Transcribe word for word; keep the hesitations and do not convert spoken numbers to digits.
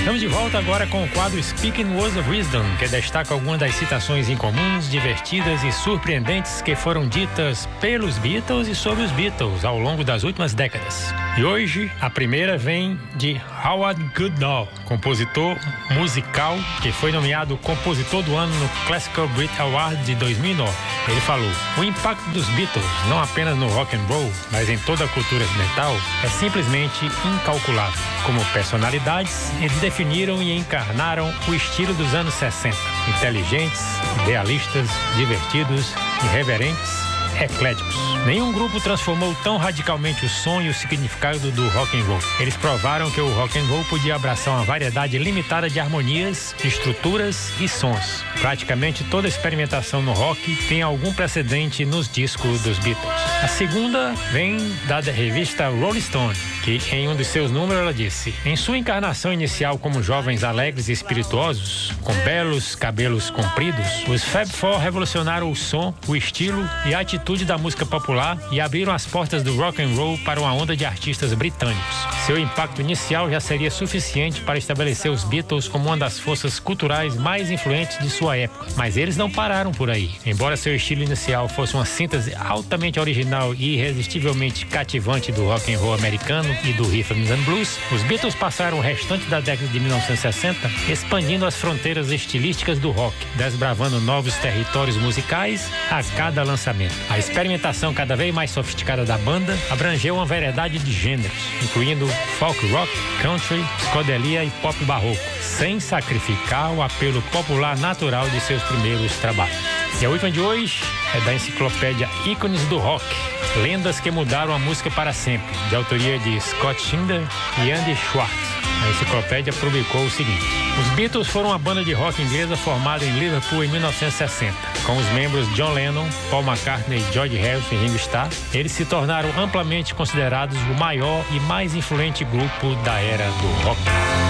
Estamos de volta agora com o quadro Speaking Words of Wisdom, que destaca algumas das citações incomuns, divertidas e surpreendentes que foram ditas pelos Beatles e sobre os Beatles ao longo das últimas décadas. E hoje, a primeira vem de Howard Goodall, compositor musical que foi nomeado Compositor do Ano no Classical Brit Award de dois mil e nove. Ele falou: o impacto dos Beatles, não apenas no rock and roll, mas em toda a cultura ocidental, é simplesmente incalculável. Como personalidades, eles definiram e encarnaram o estilo dos anos sessenta. Inteligentes, idealistas, divertidos, irreverentes, ecléticos. Nenhum grupo transformou tão radicalmente o som e o significado do rock and roll. Eles provaram que o rock and roll podia abraçar uma variedade limitada de harmonias, estruturas e sons. Praticamente toda experimentação no rock tem algum precedente nos discos dos Beatles. A segunda vem da revista Rolling Stone, que em um de seus números ela disse: em sua encarnação inicial como jovens alegres e espirituosos, com belos cabelos compridos, os Fab Four revolucionaram o som, o estilo e a atitude da música popular e abriram as portas do rock and roll para uma onda de artistas britânicos. Seu impacto inicial já seria suficiente para estabelecer os Beatles como uma das forças culturais mais influentes de sua época. Mas eles não pararam por aí. Embora seu estilo inicial fosse uma síntese altamente original e irresistivelmente cativante do rock and roll americano e do rhythm and blues, os Beatles passaram o restante da década de mil novecentos e sessenta expandindo as fronteiras estilísticas do rock, desbravando novos territórios musicais a cada lançamento. A experimentação cada vez mais sofisticada da banda abrangeu uma variedade de gêneros, incluindo folk rock, country, psicodelia e pop barroco, sem sacrificar o apelo popular natural de seus primeiros trabalhos. E a última de hoje é da enciclopédia Ícones do Rock, lendas que mudaram a música para sempre, de autoria de Scott Schindler e Andy Schwartz. A enciclopédia publicou o seguinte: os Beatles foram uma banda de rock inglesa formada em Liverpool em mil novecentos e sessenta. Com os membros John Lennon, Paul McCartney, George Harrison e Ringo Starr, eles se tornaram amplamente considerados o maior e mais influente grupo da era do rock.